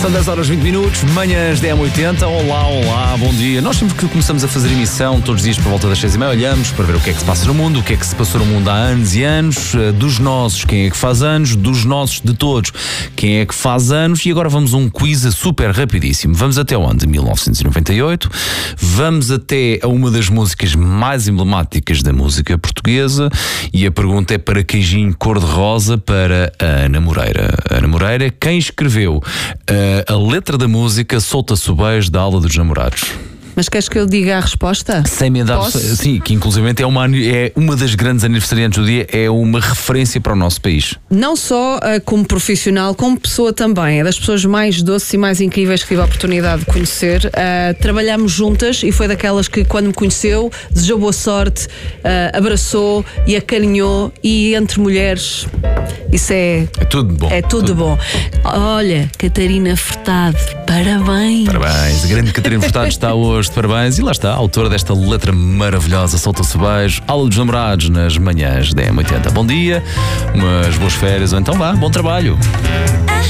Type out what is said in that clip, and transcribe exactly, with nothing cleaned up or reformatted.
São dez horas e vinte minutos, manhãs D M oitenta. Olá, olá, bom dia. Nós sempre que começamos a fazer emissão, todos os dias por volta das seis e meia, olhamos para ver o que é que se passa no mundo, o que é que se passou no mundo há anos e anos, dos nossos, quem é que faz anos, dos nossos de todos, quem é que faz anos. E agora vamos a um quiz super rapidíssimo. Vamos até onde? mil novecentos e noventa e oito. Vamos até a uma das músicas mais emblemáticas da música portuguesa. E a pergunta é para queijinho cor-de-rosa, para a Ana Moreira. Ana Moreira, quem escreveu uh, a letra da música Solta-se o Beijo da Aula dos Namorados? Mas queres que eu diga a resposta? Sem me dar. Sim, que inclusivamente é uma, é uma das grandes aniversariantes do dia, é uma referência para o nosso país. Não só uh, como profissional, como pessoa também. É das pessoas mais doces e mais incríveis que tive a oportunidade de conhecer. Uh, trabalhámos juntas e foi daquelas que, quando me conheceu, desejou boa sorte, uh, abraçou e acarinhou. E entre mulheres, isso é. É tudo bom. É tudo, tudo bom. Olha, Catarina Furtado, parabéns. Parabéns. A grande Catarina Furtado está hoje de parabéns e lá está, a autora desta letra maravilhosa, Solta-se o Beijo, Aula dos Namorados nas manhãs D M oitenta. Bom dia, umas boas férias ou então vá, bom trabalho.